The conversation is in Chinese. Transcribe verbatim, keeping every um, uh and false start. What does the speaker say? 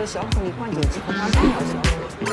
消火力，管就几分钟半要消火。